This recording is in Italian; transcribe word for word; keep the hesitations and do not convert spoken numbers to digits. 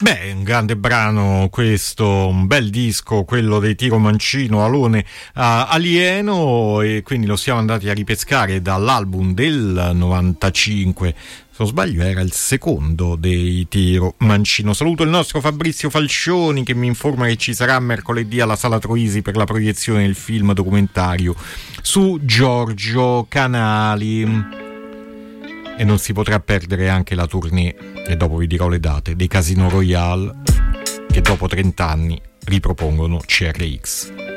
Beh, un grande brano questo, un bel disco, quello dei Tiro Mancino, Alone uh, Alieno, e quindi lo siamo andati a ripescare dall'album del novantacinque. Se non sbaglio era il secondo dei Tiro Mancino. Saluto il nostro Fabrizio Falcioni che mi informa che ci sarà mercoledì alla Sala Troisi per la proiezione del film documentario su Giorgio Canali. E non si potrà perdere anche la tournée, e dopo vi dirò le date, dei Casino Royale, che dopo trenta anni ripropongono C R X.